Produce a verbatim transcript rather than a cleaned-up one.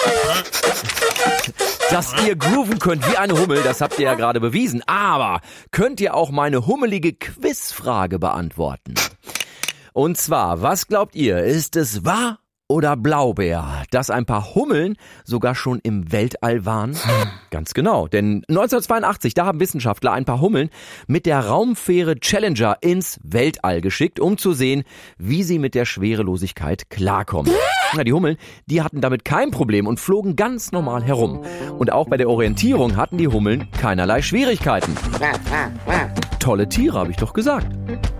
Dass ihr grooven könnt wie eine Hummel, das habt ihr ja gerade bewiesen. Aber könnt ihr auch meine hummelige Quizfrage beantworten? Und zwar, was glaubt ihr, ist es wahr oder Blaubeer, dass ein paar Hummeln sogar schon im Weltall waren? Ganz genau, denn neunzehnhundertzweiundachtzig, da haben Wissenschaftler ein paar Hummeln mit der Raumfähre Challenger ins Weltall geschickt, um zu sehen, wie sie mit der Schwerelosigkeit klarkommen. Na, die Hummeln, die hatten damit kein Problem und flogen ganz normal herum. Und auch bei der Orientierung hatten die Hummeln keinerlei Schwierigkeiten. Tolle Tiere, habe ich doch gesagt.